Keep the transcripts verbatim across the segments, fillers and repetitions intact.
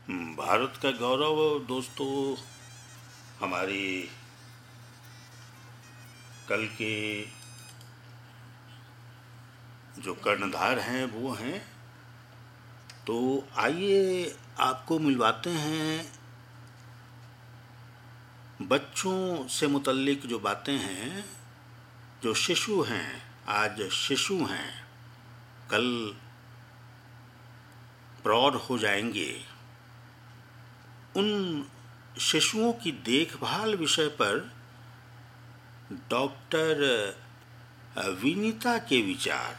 भारत का गौरव दोस्तों, हमारी कल के जो कर्णधार हैं वो हैं। तो आइए आपको मिलवाते हैं बच्चों से मुतल्लिक जो बातें हैं। जो शिशु हैं, आज शिशु हैं, कल प्रौढ़ हो जाएंगे। उन शिशुओं की देखभाल विषय पर डॉक्टर विनीता के विचार।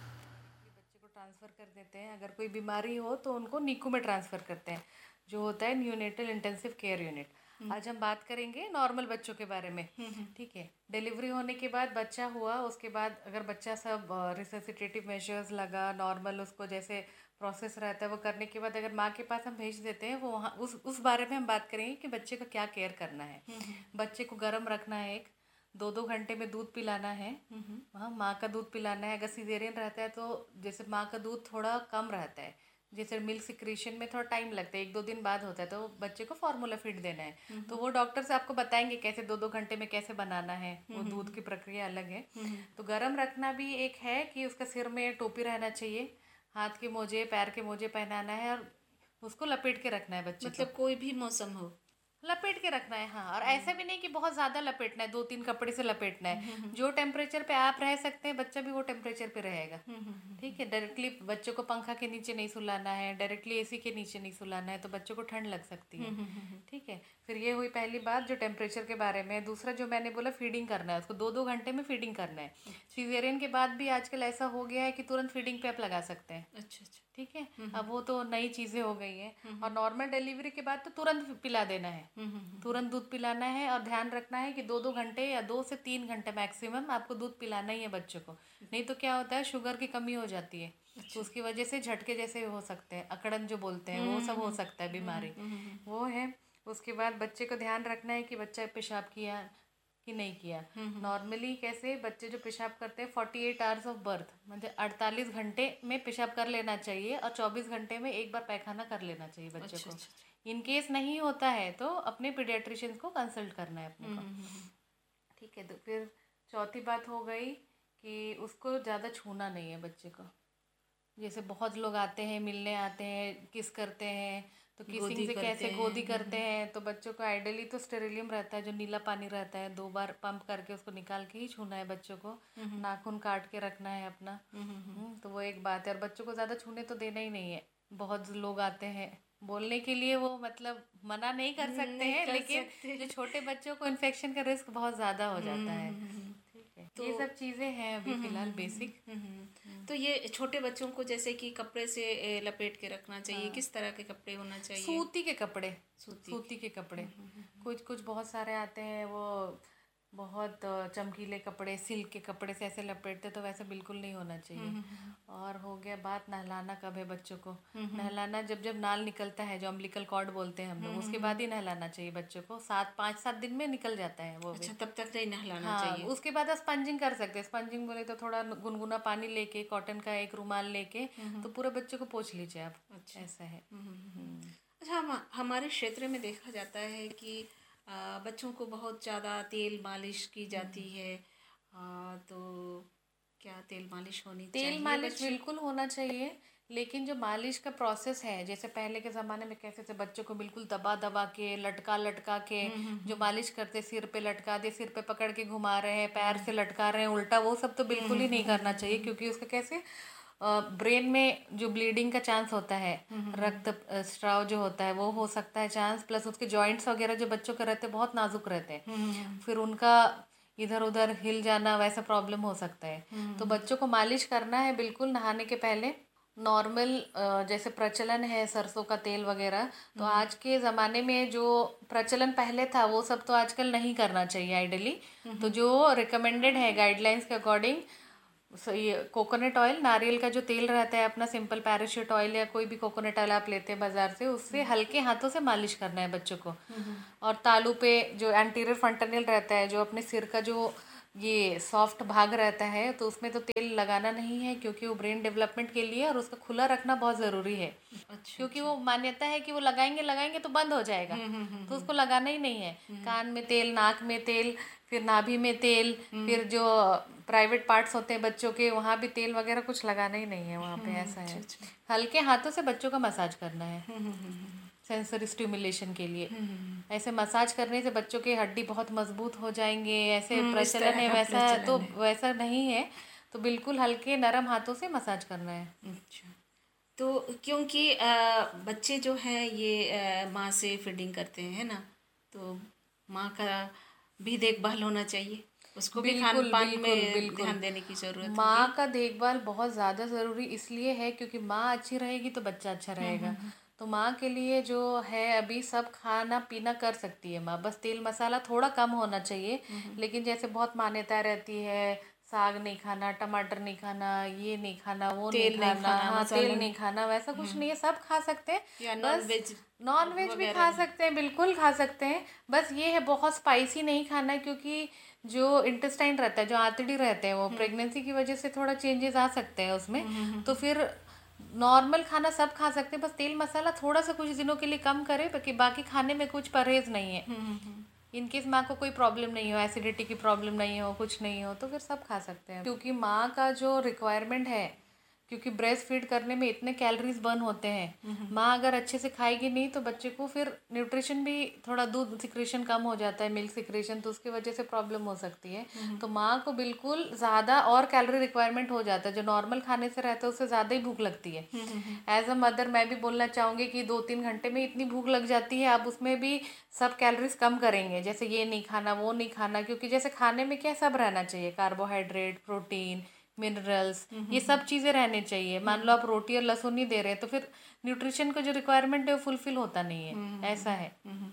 बच्चे को ट्रांसफ़र कर देते हैं, अगर कोई बीमारी हो तो उनको नीकू में ट्रांसफ़र करते हैं, जो होता है न्यूनेटल इंटेंसिव केयर यूनिट। आज हम बात करेंगे नॉर्मल बच्चों के बारे में। ठीक है, डिलीवरी होने के बाद बच्चा हुआ, उसके बाद अगर बच्चा सब रिससिटेटिव मेजर्स लगा, नॉर्मल उसको जैसे प्रोसेस रहता है वो करने के बाद अगर माँ के पास हम भेज देते हैं, वो वहाँ उस उस बारे में हम बात करेंगे कि बच्चे का क्या केयर करना है। बच्चे को गर्म रखना है, एक दो दो घंटे में दूध पिलाना है। हाँ, माँ का दूध पिलाना है। अगर सिजेरियन रहता है तो जैसे माँ का दूध थोड़ा कम रहता है, जैसे मिल्क सिक्रीशन में थोड़ा टाइम लगता है, एक दो दिन बाद होता है, तो बच्चे को फार्मूला फीड देना है। तो वो डॉक्टर से आपको बताएंगे कैसे दो दो घंटे में कैसे बनाना है, वो दूध की प्रक्रिया अलग है। तो गर्म रखना भी एक है कि उसका सिर में टोपी रहना चाहिए, हाथ के मोजे पैर के मोजे पहनाना है और उसको लपेट के रखना है बच्चे को। मतलब कोई भी मौसम हो लपेट के रखना है। हाँ, और ऐसा भी नहीं कि बहुत ज़्यादा लपेटना है, दो तीन कपड़े से लपेटना है। जो टेम्परेचर पे आप रह सकते हैं बच्चा भी वो टेम्परेचर पे रहेगा। ठीक है, डायरेक्टली बच्चों को पंखा के नीचे नहीं सुलाना है, डायरेक्टली एसी के नीचे नहीं सुलाना है, तो बच्चों को ठंड लग सकती है। ठीक है, फिर ये हुई पहली बात जो टेम्परेचर के बारे में। दूसरा जो मैंने बोला, फीडिंग करना है उसको, दो दो घंटे में फीडिंग करना है। सीजेरियन के बाद भी आजकल ऐसा हो गया है कि तुरंत फीडिंग पे आप लगा सकते हैं। अच्छा अच्छा ठीक है, अब वो तो नई चीज़ें हो गई हैं। और नॉर्मल डिलीवरी के बाद तो तुरंत पिला देना है, तुरंत दूध पिलाना है। और ध्यान रखना है कि दो दो घंटे या दो से तीन घंटे मैक्सिमम आपको दूध पिलाना ही है बच्चों को। नहीं तो क्या होता है, शुगर की कमी हो जाती है। तो उसकी वजह से झटके जैसे हो सकते हैं, अकड़न जो बोलते हैं, वो सब हो सकता है, बीमारी वो है। उसके बाद बच्चे को ध्यान रखना है कि बच्चा पेशाब किया कि नहीं किया। नॉर्मली कैसे बच्चे जो पेशाब करते हैं forty eight hours of birth, मतलब अड़तालीस घंटे में पेशाब कर लेना चाहिए और चौबीस घंटे में एक बार पैखाना कर लेना चाहिए बच्चे अच्छा, को। अच्छा, इन केस नहीं होता है तो अपने पीडियाट्रिशियन को कंसल्ट करना है अपने को। ठीक है, तो फिर चौथी बात हो गई कि उसको ज़्यादा छूना नहीं है बच्चे को। जैसे बहुत लोग आते हैं, मिलने आते हैं, किस करते हैं, तो किसिंग से कैसे गोदी करते हैं, तो बच्चों को आइडियली तो स्टेरिलियम रहता है, जो नीला पानी रहता है, दो बार पंप करके उसको निकाल के ही छूना है बच्चों को। नाखून काट के रखना है अपना। हम्म, तो वो एक बात है। और बच्चों को ज़्यादा छूने तो देना ही नहीं है। बहुत लोग आते हैं बोलने के लिए, वो मतलब मना नहीं कर सकते हैं, लेकिन जो छोटे बच्चों को इन्फेक्शन का रिस्क बहुत ज़्यादा हो जाता है। ठीक है, तो ये सब चीज़ें हैं अभी फिलहाल बेसिक। तो ये छोटे बच्चों को जैसे कि कपड़े से ए, लपेट के रखना चाहिए। किस तरह के कपड़े होना चाहिए? सूती के कपड़े, सूती सूती के कपड़े। कुछ कुछ बहुत सारे आते हैं वो बहुत चमकीले कपड़े, सिल्क के कपड़े से ऐसे लपेटते, तो वैसे बिल्कुल नहीं होना चाहिए। और हो गया बात नहलाना कब है बच्चों को। नहलाना जब जब नाल निकलता है, जो अम्बिलिकल कॉर्ड बोलते हैं हम लोग, उसके बाद ही नहलाना चाहिए बच्चों को। सात पाँच सात दिन में निकल जाता है वो भी। अच्छा, तब तक नहीं नहलाना हाँ, चाहिए। उसके बाद स्पंजिंग कर सकते हैं। स्पंजिंग बोले तो थोड़ा गुनगुना पानी लेके, कॉटन का एक रुमाल लेके, तो पूरे बच्चे को पोंछ लीजिए आप। अच्छा, ऐसा है। अच्छा, हम हमारे क्षेत्र में देखा जाता है कि आ, बच्चों को बहुत ज़्यादा तेल मालिश की जाती है। आ, तो क्या तेल मालिश होनी चाहिए? तेल मालिश बिल्कुल होना चाहिए, लेकिन जो मालिश का प्रोसेस है, जैसे पहले के ज़माने में कैसे थे, बच्चों को बिल्कुल दबा दबा के, लटका लटका के जो मालिश करते, सिर पे लटका दे, सिर पे पकड़ के घुमा रहे हैं, पैर से लटका रहे हैं उल्टा, वो सब तो बिल्कुल ही नहीं करना चाहिए। क्योंकि उसका कैसे ब्रेन में जो ब्लीडिंग का चांस होता है, रक्त स्राव जो होता है वो हो सकता है चांस, प्लस उसके जॉइंट्स वगैरह जो बच्चों के रहते हैं बहुत नाजुक रहते हैं, फिर उनका इधर उधर हिल जाना, वैसा प्रॉब्लम हो सकता है। तो बच्चों को मालिश करना है बिल्कुल नहाने के पहले। नॉर्मल जैसे प्रचलन है सरसों का तेल वगैरह, तो आज के ज़माने में जो प्रचलन पहले था वो सब तो आजकल नहीं करना चाहिए आइडियली। तो जो रिकमेंडेड है गाइडलाइंस के अकॉर्डिंग, ये कोकोनट ऑयल, नारियल का जो तेल रहता है अपना, सिंपल पैराशूट ऑयल या कोई भी कोकोनट ऑयल आप लेते हैं बाजार से, उससे हल्के हाथों से मालिश करना है बच्चों को। और तालू पे जो एंटीरियर फंटनल रहता है, जो अपने सिर का जो ये सॉफ्ट भाग रहता है, तो उसमें तो तेल लगाना नहीं है क्योंकि वो ब्रेन डेवलपमेंट के लिए और उसका खुला रखना बहुत ज़रूरी है। अच्छा क्योंकि वो मान्यता है कि वो लगाएंगे लगाएंगे तो बंद हो जाएगा, तो उसको लगाना ही नहीं है। कान में तेल, नाक में तेल, फिर नाभि में तेल, फिर जो प्राइवेट पार्ट्स होते हैं बच्चों के वहाँ भी तेल वगैरह कुछ लगाना ही नहीं है वहाँ पे। ऐसा है। हल्के हाथों से बच्चों का मसाज करना है सेंसरी स्टिमुलेशन के लिए। ऐसे मसाज करने से बच्चों की हड्डी बहुत मजबूत हो जाएंगे। ऐसे प्रचलन है वैसा तो वैसा नहीं है, तो बिल्कुल हल्के नरम हाथों से मसाज करना है। अच्छा, तो क्योंकि अ, बच्चे जो हैं ये अ, माँ से फीडिंग करते हैं, है ना, तो माँ का भी देखभाल होना चाहिए, उसको भी खान पान में ध्यान देने की जरूरत है। माँ का देखभाल बहुत ज़्यादा ज़रूरी इसलिए है क्योंकि माँ अच्छी रहेगी तो बच्चा अच्छा रहेगा। तो माँ के लिए जो है अभी सब खाना पीना कर सकती है माँ, बस तेल मसाला थोड़ा कम होना चाहिए। लेकिन जैसे बहुत मान्यता रहती है, साग नहीं खाना, टमाटर नहीं खाना, ये नहीं खाना, वो नहीं खाना, हाँ तेल नहीं खाना, वैसा कुछ नहीं है, सब खा सकते हैं। या नॉन वेज, नॉन वेज भी खा सकते हैं, बिल्कुल खा सकते हैं। बस ये है बहुत स्पाइसी नहीं खाना है क्योंकि जो इंटेस्टाइन रहता है, जो आंतड़ी रहते हैं, वो प्रेगनेंसी की वजह से थोड़ा चेंजेस आ सकते हैं उसमें। तो फिर नॉर्मल खाना सब खा सकते हैं, बस तेल मसाला थोड़ा सा कुछ दिनों के लिए कम करें, बाकी बाकी खाने में कुछ परहेज नहीं है। इनकेस माँ को कोई प्रॉब्लम नहीं हो, एसिडिटी की प्रॉब्लम नहीं हो, कुछ नहीं हो, तो फिर सब खा सकते हैं। क्योंकि माँ का जो रिक्वायरमेंट है, क्योंकि ब्रेस्ट फीड करने में इतने कैलोरीज बर्न होते हैं, माँ अगर अच्छे से खाएगी नहीं तो बच्चे को फिर न्यूट्रिशन भी थोड़ा, दूध सिक्रेशन कम हो जाता है, मिल्क सिक्रेशन, तो उसकी वजह से प्रॉब्लम हो सकती है। तो माँ को बिल्कुल ज़्यादा और कैलोरी रिक्वायरमेंट हो जाता है, जो नॉर्मल खाने से रहता है उससे ज़्यादा ही भूख लगती है। एज अ मदर मैं भी बोलना चाहूँगी कि दो तीन घंटे में इतनी भूख लग जाती है, आप उसमें भी सब कैलोरीज कम करेंगे, जैसे ये नहीं खाना, वो नहीं खाना, क्योंकि जैसे खाने में क्या सब रहना चाहिए, कार्बोहाइड्रेट, प्रोटीन, मिनरल्स, ये सब चीज़ें रहने चाहिए। मान लो आप रोटी और लहसुन नहीं दे रहे हैं तो फिर न्यूट्रिशन का जो रिक्वायरमेंट है वो फुलफिल होता नहीं है। ऐसा है।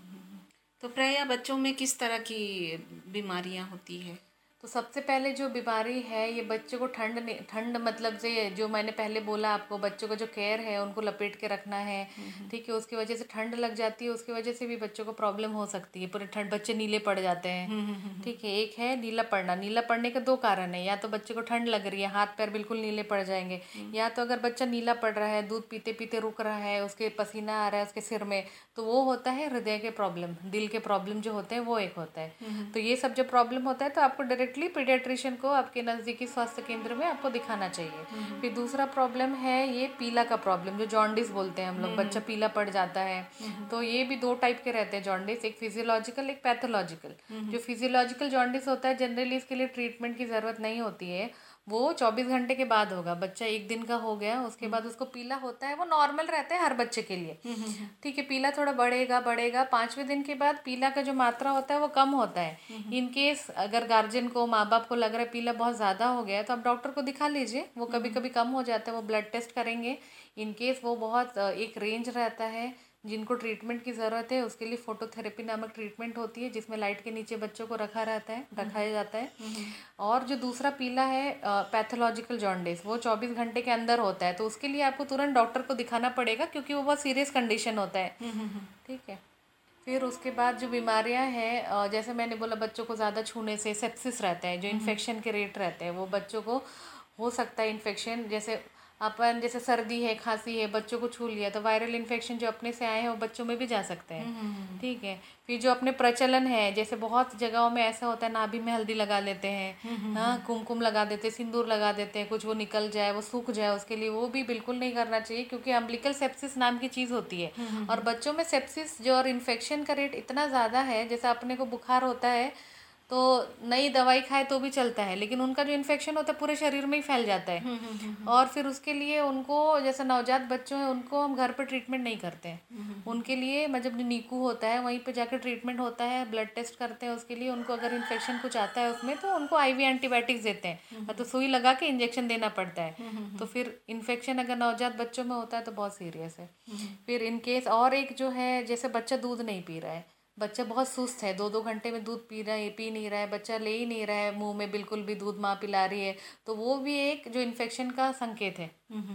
तो प्रायः बच्चों में किस तरह की बीमारियां होती है? तो सबसे पहले जो बीमारी है, ये बच्चों को ठंड नहीं, ठंड मतलब से जो मैंने पहले बोला आपको, बच्चों का जो केयर है उनको लपेट के रखना है, ठीक है, उसकी वजह से ठंड लग जाती है, उसकी वजह से भी बच्चों को प्रॉब्लम हो सकती है, पूरे ठंड बच्चे नीले पड़ जाते हैं, ठीक है। एक है नीला पड़ना, नीला पड़ने के दो कारण है, या तो बच्चे को ठंड लग रही है, हाथ पैर बिल्कुल नीले पड़ जाएंगे, या तो अगर बच्चा नीला पड़ रहा है, दूध पीते पीते रुक रहा है, उसके पसीना आ रहा है उसके सिर में, तो वो होता है हृदय के प्रॉब्लम, दिल के प्रॉब्लम जो होते हैं वो एक होता है। तो ये सब जो प्रॉब्लम होता है तो आपको डायरेक्टली पीडियाट्रिशियन को आपके नज़दीकी स्वास्थ्य केंद्र में आपको दिखाना चाहिए। फिर दूसरा प्रॉब्लम है ये पीला का प्रॉब्लम, जो जॉन्डिस बोलते हैं हम लोग, बच्चा पीला पड़ जाता है। तो ये भी दो टाइप के रहते हैं जॉन्डिस, एक फिजियोलॉजिकल, एक पैथोलॉजिकल। जो फिजियोलॉजिकल जॉन्डिस होता है जनरली इसके लिए ट्रीटमेंट की ज़रूरत नहीं होती है, वो चौबीस घंटे के बाद होगा। बच्चा एक दिन का हो गया उसके बाद उसको पीला होता है, वो नॉर्मल रहता है हर बच्चे के लिए, ठीक है। पीला थोड़ा बढ़ेगा बढ़ेगा पाँचवें दिन के बाद पीला का जो मात्रा होता है वो कम होता है। इनकेस अगर गार्जियन को, माँ बाप को लग रहा है पीला बहुत ज़्यादा हो गया है तो आप डॉक्टर को दिखा लीजिए, वो कभी कभी कम हो जाता है, वो ब्लड टेस्ट करेंगे। इनकेस वो बहुत एक रेंज रहता है जिनको ट्रीटमेंट की ज़रूरत है, उसके लिए फोटोथेरेपी नामक ट्रीटमेंट होती है, जिसमें लाइट के नीचे बच्चों को रखा रहता है, रखाया जाता है। और जो दूसरा पीला है पैथोलॉजिकल जॉन्डिस, वो चौबीस घंटे के अंदर होता है, तो उसके लिए आपको तुरंत डॉक्टर को दिखाना पड़ेगा क्योंकि वो बहुत सीरियस कंडीशन होता है, ठीक है। फिर उसके बाद जो बीमारियां हैं, जैसे मैंने बोला बच्चों को ज़्यादा छूने से सेप्सिस रहता है, जो इन्फेक्शन के रेट रहते हैं वो बच्चों को हो सकता है इन्फेक्शन। जैसे अपन जैसे सर्दी है, खांसी है, बच्चों को छू लिया तो वायरल इन्फेक्शन जो अपने से आए हैं वो बच्चों में भी जा सकते हैं, ठीक है। फिर जो अपने प्रचलन है, जैसे बहुत जगहों में ऐसा होता है नाभि में हल्दी लगा लेते हैं, हाँ कुमकुम लगा देते हैं, सिंदूर लगा देते हैं, कुछ वो निकल जाए, वो सूख जाए, उसके लिए वो भी बिल्कुल नहीं करना चाहिए क्योंकि अम्बिलिकल सेप्सिस नाम की चीज़ होती है। और बच्चों में सेप्सिस जो और इन्फेक्शन का रेट इतना ज़्यादा है, जैसे अपने को बुखार होता है तो नई दवाई खाए तो भी चलता है, लेकिन उनका जो इन्फेक्शन होता है पूरे शरीर में ही फैल जाता है। और फिर उसके लिए उनको, जैसे नवजात बच्चों हैं उनको हम घर पर ट्रीटमेंट नहीं करते हैं, उनके लिए मतलब जो नीकू होता है वहीं पे जाकर ट्रीटमेंट होता है, ब्लड टेस्ट करते हैं उसके लिए। उनको अगर इन्फेक्शन कुछ आता है उसमें तो उनको आईवी एंटीबायोटिक्स देते हैं, तो सुई लगा के इंजेक्शन देना पड़ता है। तो फिर इन्फेक्शन अगर नवजात बच्चों में होता है तो बहुत सीरियस है। फिर इनकेस और एक जो है, जैसे बच्चा दूध नहीं पी रहा है, बच्चा बहुत सुस्त है, दो दो घंटे में दूध पी रहा है, पी नहीं रहा है, बच्चा ले ही नहीं रहा है मुंह में बिल्कुल भी दूध, माँ पिला रही है, तो वो भी एक जो इन्फेक्शन का संकेत है,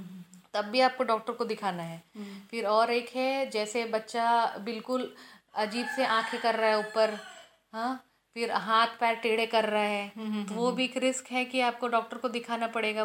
तब भी आपको डॉक्टर को दिखाना है। फिर और एक है, जैसे बच्चा बिल्कुल अजीब से आंखें कर रहा है ऊपर, हाँ, फिर हाथ पैर टेढ़े कर रहा है, तो वो भी एक रिस्क है कि आपको डॉक्टर को दिखाना पड़ेगा।